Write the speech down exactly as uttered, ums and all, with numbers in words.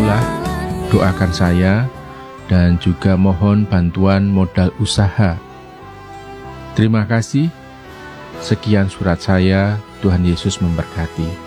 pula, doakan saya dan juga mohon bantuan modal usaha. Terima kasih. Sekian surat saya. Tuhan Yesus memberkati.